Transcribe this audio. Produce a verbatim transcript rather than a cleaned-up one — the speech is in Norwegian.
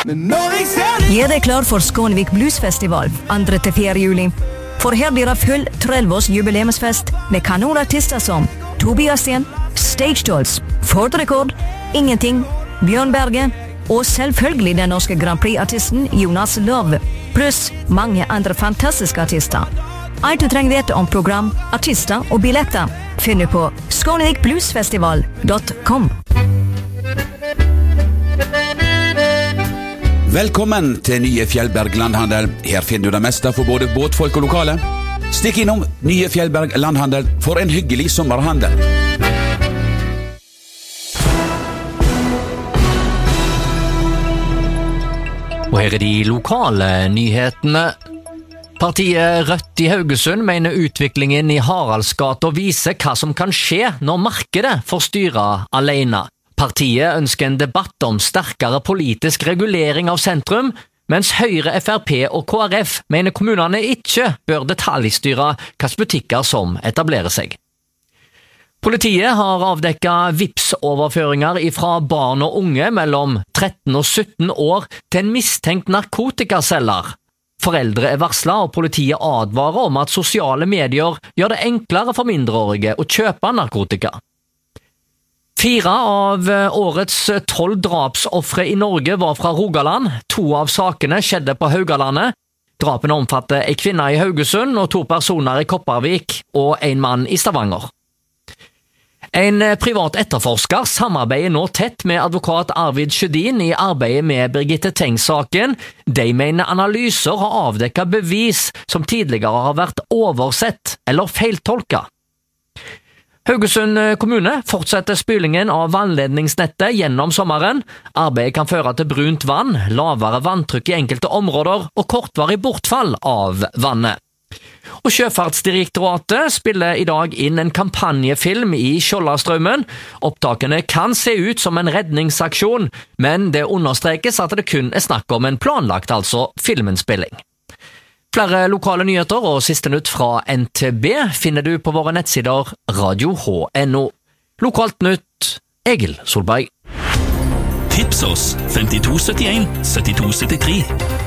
Gjør deg klar for Skånevik Bluesfestival andre til fjerde juli. For her blir det full trellvås jubileumsfest med kanonartister som Tobias Sten, Stage Dolls, Ford Rekord, Ingenting, Bjørn Berge og selvfølgelig den norske Grand Prix-artisten Jonas Love, pluss mange andre fantastiske artister. Alt du trenger vite om program, artister og billetter finner på skånevik bluesfestival punktum com. Velkommen til nye Fjellberg Landhandel. Her finner du det meste for både båtfolk og lokale. Stikk innom nye Fjellberg Landhandel for en hyggelig sommerhandel. Og her er de lokale nyhetene. Partiet Rødt i Haugesund mener utviklingen i Haraldsgata viser hva som kan skje når markedet får styre alene. Partiet ønsker en debatt om sterkere politisk regulering av sentrum, mens Høyre, F R P og K R F mener kommunene ikke bør detaljstyre hvilke butikker som etablerer seg. Politiet har avdekket Vipps-overføringer fra barn og unge mellom tretten og sytten år til en mistenkt narkotikaselger. Foreldre er varslet, og politiet advarer om at sosiale medier gjør det enklere for mindreårige å kjøpe narkotika. Fire av årets tolv drapsoffre i Norge var fra Rogaland. To av sakene skjedde på Haugalandet. Drapene omfatter en kvinne i Haugesund og to personer i Kopervik og en mann i Stavanger. En privat etterforsker samarbeider nå tett med advokat Arvid Sjødin i arbeidet med Birgitte Tengs-saken. De mener analyser har avdekket bevis som tidligere har vært oversett eller feiltolket. Haugesund kommune fortsetter spylingen av vannledningsnettet gjennom sommeren. Arbeidet kan føre til brunt vann, lavere vanntrykk i enkelte områder og kortvarig bortfall av vannet. Og Sjøfartsdirektoratet spiller i dag inn en kampanjefilm i Skjoldastraumen. Opptakene kan se ut som en redningsaksjon, men det understrekes at det kun er snakk om en planlagt, altså filminnspilling. Flere lokale nyheter og siste nytt fra N T B finner du på våre nettsider radio h punktum n o. Lokalt nytt, Egil Solberg. Tips oss femtito syttien syttito syttitre.